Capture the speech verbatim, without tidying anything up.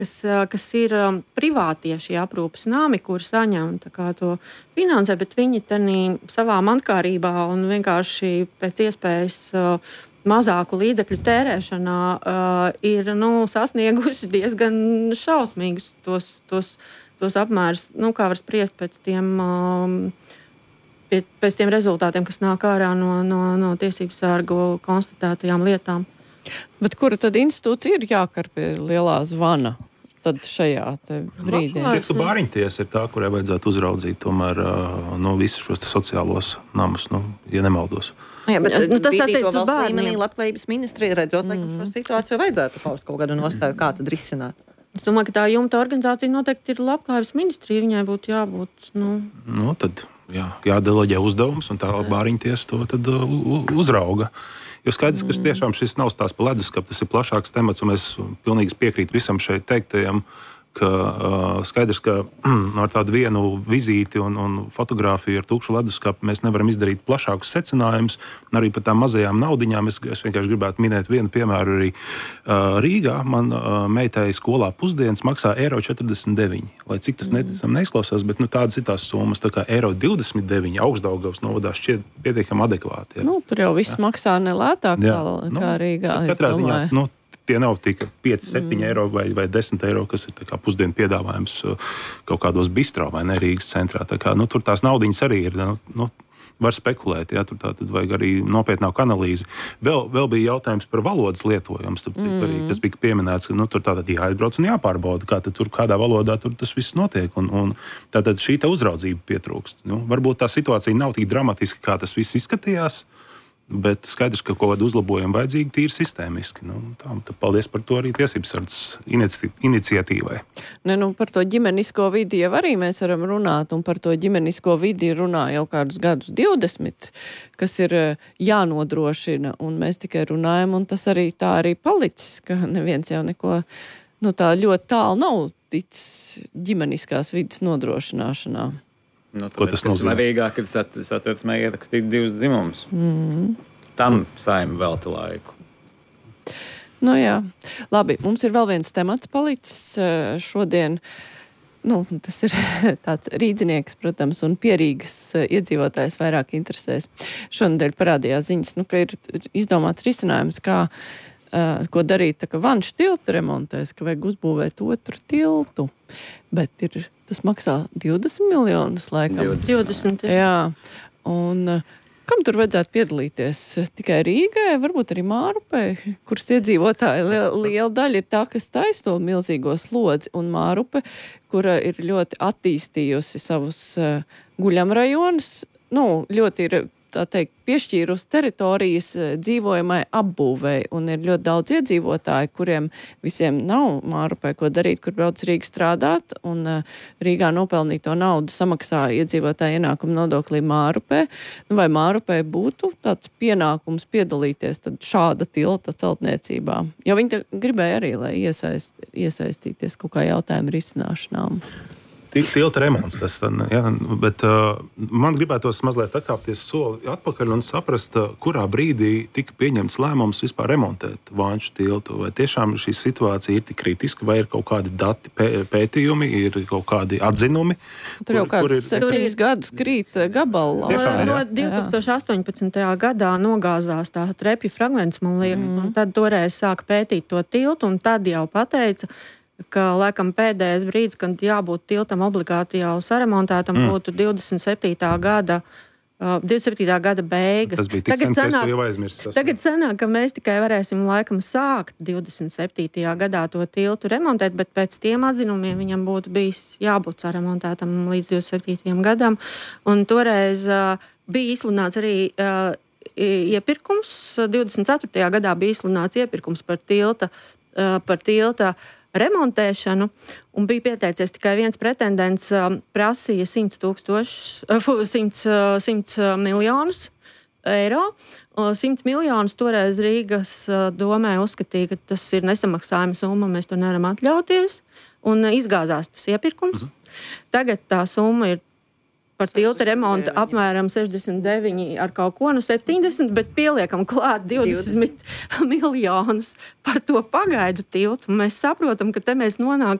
kas, kas ir privātie šie aprūpes nami, kur saņem tā kā to finansē, bet viņi tenī savā mantkārībā un vienkārši pēc iespējas mazāku līdzekļu tērēšanā uh, ir nu, sasnieguši diezgan šausmīgus tos, tos, tos apmērus, nu, kā var spriest pēc tiem, um, pie, pēc tiem rezultātiem, kas nāk ārā no, no, no tiesību sargu konstatētajām lietām. Bet kura tad institūcija ir jākar pie lielā zvana? Tad šajā brīdī. Bāriņtiesa ir tā, kurai vajadzētu uzraudzīt tomēr uh, no visus šos sociālos namus, nu, ja nemaldos. Jā, bet nu, tas attiecas uz bērniem. Labklājības ministrija redzot, mm. ka šo situāciju vajadzētu paust kaut kādu nostāju, kā tad risināt. Es domāju, ka tā jumta organizācija noteikti ir Labklājības ministrija, viņai būtu jābūt, nu... Nu, tad jā, jādeleģē uzdevums, un tā bāriņtiesa to tad uh, uzrauga. Jo skaidrs, ka tiešām šis nav stāsts pa leduskapu, tas ir plašāks temats, un mēs pilnīgi piekrīt visam šeit teiktajam, ka uh, skaidrs, ka ar tādu vienu vizīti un, un fotografiju ar tukšu leduskapu mēs nevaram izdarīt plašākus secinājumus, un arī par tām mazajām naudiņām es, es vienkārši gribētu minēt vienu piemēru arī uh, Rīgā. Man uh, meitai skolā pusdienas maksā eiro četrdesmit deviņi, lai cik tas neticam neizklausās, bet nu, tādas ir tās summas, tā kā eiro divdesmit deviņi Augstdaugavas novadā šķiet pietiekami adekvāti. Ja. Nu, tur jau viss jā. Maksā nelētāk kā, nu, kā Rīgā. Katrā ziņā, nu, tie nav tikai pieci, septiņi eiro vai, vai desmit eiro, kas ir tā kā pusdienu piedāvājums kaut kādos bistro vai ne Rīgas centrā. Tā kā, nu, tur tās naudiņas arī ir, nu, nu var spekulēt, ja, tur tā tad vajag arī nopietnāku analīzi. Vēl, vēl bija jautājums par valodas lietojumu, mm. arī, kas bija pieminēts, ka nu, tur tātad jāatbrauc un jāpārbauda, kā tad tur, kādā valodā tur tas viss notiek. Un, un tātad šī te uzraudzība pietrūkst. Nu, varbūt tā situācija nav tik dramatiska, kā tas viss izskatījās, bet skaidrs, ka kaut kādu uzlabojumu vajadzīgi tīri sistēmiski. Nu, tā, paldies par to arī tiesības sardzes inici, iniciatīvai. Ne, nu, par to ģimenisko vidi jau arī mēs varam runāt, un par to ģimenisko vidi runā jau kādus gadus divdesmit, kas ir jānodrošina, un mēs tikai runājam, un tas arī tā arī palicis, ka neviens jau neko nu, tā ļoti tālu nav ticis ģimeniskās vidas nodrošināšanā. Nu, tāpēc, tas ir svarīgāk, kad satversmē ierakstīt divus dzimumus. Mm. Tam saima velta laiku. Nu jā, labi, mums ir vēl viens temats palicis šodien. Nu, tas ir tāds rīdzinieks, protams, un Pierīgas iedzīvotājs vairāk interesēs. Šonadēļ parādījās ziņas, nu, ka ir izdomāts risinājums, kā Uh, ko darīt, tā ka Vanšu tiltu remontēs, ka vajag uzbūvēt otru tiltu, bet ir, tas maksā divdesmit miljonus laikam. divdesmit. Jā, un uh, kam tur vajadzētu piedalīties? Tikai Rīgai, varbūt arī Mārupei, kuras iedzīvotāji liela, liela daļa ir tā, kas taisto milzīgo slodzi, un Mārupe, kura ir ļoti attīstījusi savus uh, guļamrajonus, nu, ļoti ir tā teikt, piešķīrus teritorijas dzīvojamai apbūvei, un ir ļoti daudz iedzīvotāji, kuriem visiem nav Mārupē, ko darīt, kur brauc Rīgā strādāt, un Rīgā nopelnīto naudu samaksā iedzīvotāju ienākumu nodoklī Mārupē. Nu, vai Mārupē būtu tāds pienākums piedalīties tad šāda tilta celtniecībā? Jo viņi gribēja arī, lai iesaist, iesaistīties kaut kā jautājumu risināšanām. Tilta remonts, tas, ja, bet uh, man gribētos mazliet atkāpties soli atpakaļ un saprast, uh, kurā brīdī tika pieņemts lēmums vispār remontēt Vanšu tiltu. Vai tiešām šī situācija ir tik kritiska, vai ir kaut kādi dati, pē, pētījumi, ir kaut kādi atzinumi? Tur jau kādus septiņus gadus krīt gabala. Tiešām, no divi tūkstoši astoņpadsmitajā gadā nogāzās tā trepju fragments, man liekas, mm. un tad toreiz sāka pētīt to tiltu, un tad jau pateica, ka, laikam, pēdējais brīdis, kad jābūt tiltam obligāti jau saremontētam, mm. būtu divdesmit septītā gada, uh, divdesmit septītā gada beigas. Tas bija tik sen, ka es to jau aizmirsu. Tagad sanāk, ka mēs tikai varēsim, laikam, sākt divdesmit septītajā gadā to tiltu remontēt, bet pēc tiem atzinumiem viņam būtu bijis jābūt saremontētam līdz divdesmit septītajam gadam. Un toreiz uh, bija izsludināts arī uh, iepirkums. divdesmit ceturtajā gadā bija izsludināts iepirkums par tilta, uh, par tilta remontēšanu, un bija pieteicies tikai viens pretendents, prasīja simt tūkstošus, simt miljonus eiro. simt miljonus toreiz Rīgas domē uzskatīja, ka tas ir nesamaksājuma summa, mēs to nevaram atļauties, un izgāzās tas iepirkums. Mhm. Tagad tā summa ir par tilta remontu apmēram sešdesmit deviņi ar kaut ko, nu septiņdesmit, bet pieliekam klāt divdesmit miljonus par to pagaidu tiltu. Mēs saprotam, ka te mēs nonākam